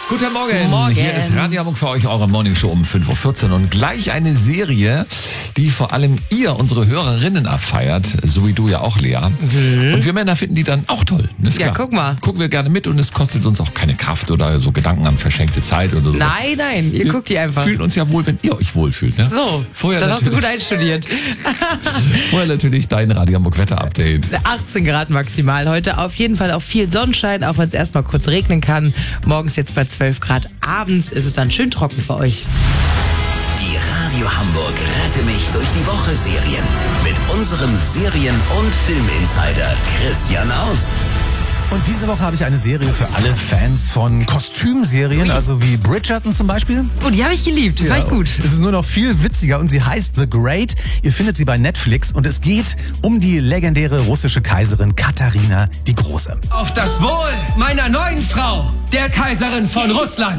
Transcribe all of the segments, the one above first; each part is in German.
Guten Morgen. Morgen. Hier ist Radio Hamburg für euch, eure Morningshow um 5.14 Uhr und gleich eine Serie, die vor allem ihr, unsere Hörerinnen, abfeiert, so wie du ja auch, Lea. Und wir Männer finden die dann auch toll. Ist Ja, klar. guck mal. Gucken wir gerne mit und es kostet uns auch keine Kraft oder so Gedanken an verschenkte Zeit oder so. Nein, ihr guckt die einfach. Fühlen uns ja wohl, wenn ihr euch wohlfühlt. Ne? So, Vorher das hast du natürlich- gut einstudiert. Vorher natürlich dein Radio Hamburg Wetter-Update. 18 Grad maximal. Heute auf jeden Fall auch viel Sonnenschein, auch wenn es erstmal kurz regnen kann. Morgens jetzt bei 12 Grad. Abends ist es dann schön trocken für euch. Die Radio Hamburg Rette mich durch die Woche Serien mit unserem Serien- und Filminsider Christian Aust. Und diese Woche habe ich eine Serie für alle Fans von Kostümserien, Ui. also wie Bridgerton zum Beispiel. Oh, die habe ich geliebt. War ich gut. Es ist nur noch viel witziger und sie heißt The Great. Ihr findet sie bei Netflix und es geht um die legendäre russische Kaiserin Katharina die Große. Auf das Wohl meiner neuen Frau, der Kaiserin von Russland.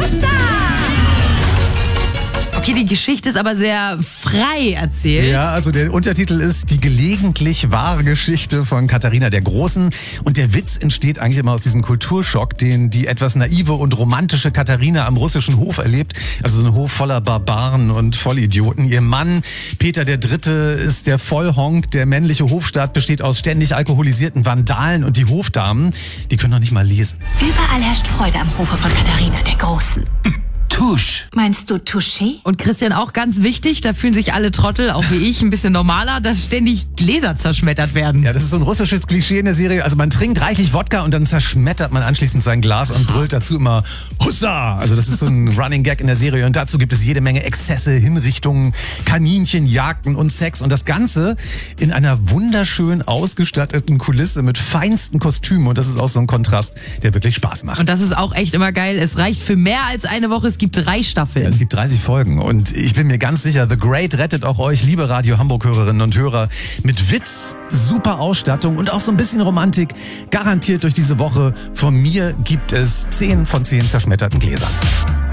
Okay, die Geschichte ist aber sehr frei erzählt. Ja, also der Untertitel ist die gelegentlich wahre Geschichte von Katharina der Großen. Und der Witz entsteht eigentlich immer aus diesem Kulturschock, den die etwas naive und romantische Katharina am russischen Hof erlebt. Also so ein Hof voller Barbaren und Vollidioten. Ihr Mann, Peter III., ist der Vollhonk. Der männliche Hofstaat besteht aus ständig alkoholisierten Vandalen. Und die Hofdamen, die können noch nicht mal lesen. Überall herrscht Freude am Hofe von Katharina der Großen. Tusch. Meinst du Touché? Und Christian, auch ganz wichtig, da fühlen sich alle Trottel, auch wie ich, ein bisschen normaler, dass ständig Gläser zerschmettert werden. Ja, das ist so ein russisches Klischee in der Serie. Also man trinkt reichlich Wodka und dann zerschmettert man anschließend sein Glas und brüllt dazu immer Hussa! Also das ist so ein Running Gag in der Serie. Und dazu gibt es jede Menge Exzesse, Hinrichtungen, Kaninchen, Jagden und Sex. Und das Ganze in einer wunderschön ausgestatteten Kulisse mit feinsten Kostümen. Und das ist auch so ein Kontrast, der wirklich Spaß macht. Und das ist auch echt immer geil. Es reicht für mehr als eine Woche. Es gibt 3 Staffeln. Es gibt 30 Folgen und ich bin mir ganz sicher, The Great rettet auch euch, liebe Radio Hamburg-Hörerinnen und Hörer, mit Witz, super Ausstattung und auch so ein bisschen Romantik. Garantiert durch diese Woche. Von mir gibt es 10 von 10 zerschmetterten Gläsern.